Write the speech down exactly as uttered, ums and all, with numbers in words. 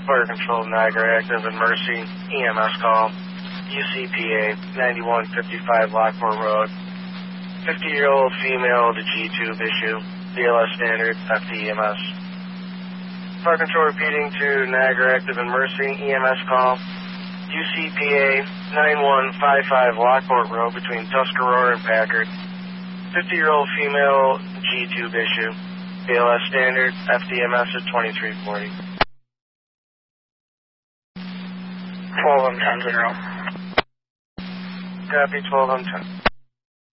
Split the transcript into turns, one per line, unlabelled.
Fire Control, Niagara Active and Mercy, E M S call, U C P A, ninety-one fifty-five Lockport Road, fifty-year-old female to G-tube issue, B L S standard, F D E M S. Fire Control repeating to Niagara Active and Mercy, E M S call, U C P A, ninety-one fifty-five Lockport Road between Tuscarora and Packard, fifty-year-old female G-tube issue, B L S standard, F D E M S at twenty-three forty.
twelve on ten, general.
Copy, twelve on ten.